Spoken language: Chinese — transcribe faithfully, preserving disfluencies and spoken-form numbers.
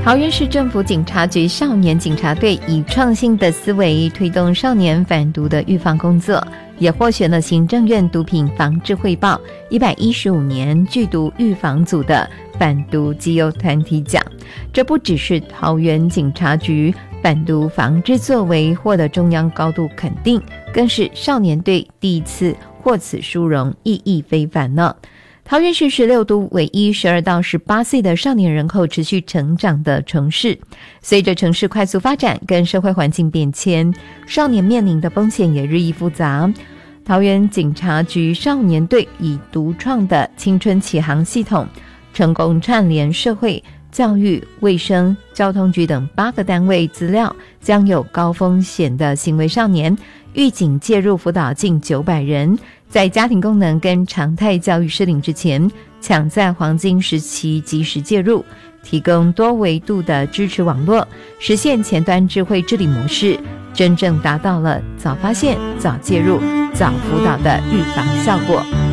桃园市政府警察局少年警察队以创新的思维推动少年反毒的预防工作，也获选了行政院毒品防治汇报一百一十五年剧毒预防组的反毒绩优团体奖。这不只是桃园警察局反毒防治作为获得中央高度肯定，更是少年队第一次获此殊荣，意义非凡呢。桃园市十六都唯一十二到十八岁的少年人口持续成长的城市，随着城市快速发展跟社会环境变迁，少年面临的风险也日益复杂。桃园警察局少年队以独创的青春启航系统，成功串联社会、教育、卫生、交通局等八个单位资料，将有高风险的行为少年预警介入辅导近九百人，在家庭功能跟常态教育失灵之前，抢在黄金时期及时介入，提供多维度的支持网络，实现前端智慧治理模式，真正达到了早发现、早介入、早辅导的预防效果。